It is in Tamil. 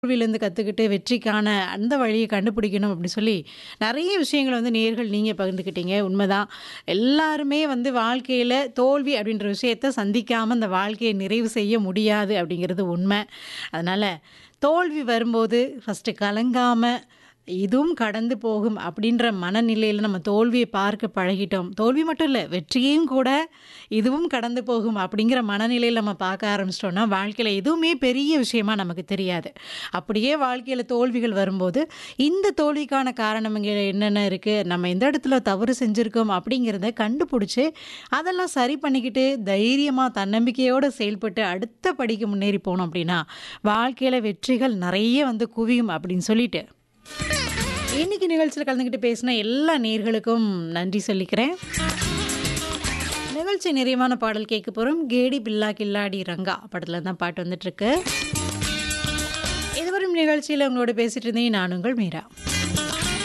தோல்வியிலேருந்து கத்துக்கிட்டு வெற்றிக்கான அந்த வழிய கண்டுபிடிக்கணும் அப்படி சொல்லி, நெறைய விஷயங்கள வந்து நேயர்கள் நீங்க பகிர்ந்துக்கிட்டீங்க. உண்மதான். எல்லாருமே வந்து வாழ்க்கையில தோல்வி அப்படின்ற விஷயத்த சந்திக்காம அந்த வாழ்க்கைய நிறைவு செய்ய முடியாது அப்படிங்கிறது உண்ம. அதனால தோல்வி வரும்போது ஃபர்ஸ்ட்டு கலங்காம, இதுவும் கடந்து போகும் அப்படின்ற மனநிலையில நம்ம தோல்விய பார்க்க பழகிட்டோம். தோல்வி மட்டும் இல்ல, வெற்றியையும் கூட இதுவும் கடந்து போகும் அப்படிங்கிற மனநிலையில நம்ம பார்க்க ஆரம்பிச்சிட்டோம்னா, வாழ்க்கையில எதுவுமே பெரிய விஷயமா நமக்கு தெரியாது. அப்படியே வாழ்க்கையில தோல்விகள் வரும்போது, இந்த தோல்விக்கான காரணம் இங்க என்னென்ன இருக்கு? நம்ம எந்த இடத்துல தவறு செஞ்சிருக்கோம்? அப்படிங்கிறத கண்டுபிடிச்சு, அதெல்லாம் சரி பண்ணிக்கிட்டு, தைரியமா தன்னம்பிக்கையோட செயல்பட்டு அடுத்த படிக்கு முன்னேறி போனோம் அப்படின்னா, வாழ்க்கையில வெற்றிகள் நெறைய வந்து குவியும் அப்படின்னு சொல்லிட்டு, இன்னைக்கு நிகழ்ச்சியில கலந்துக்கிட்டு பேசின எல்லா நேயர்களுக்கும் நன்றி சொல்லிக்கிறேன். நிகழ்ச்சி நிறைவான பாடல் கேட்க போறோம். "கேடி பில்லா கில்லாடி ரங்கா" படத்துல தான் பாட்டு வந்துட்டு இருக்கு. இதுவரும் நிகழ்ச்சியில உங்களோட பேசிட்டு இருந்தேன் நான் உங்கள் மீரா.